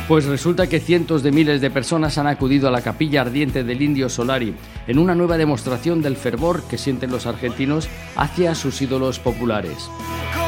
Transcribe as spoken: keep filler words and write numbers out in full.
Pues resulta que cientos de miles de personas han acudido a la capilla ardiente del Indio Solari en una nueva demostración del fervor que sienten los argentinos hacia sus ídolos populares.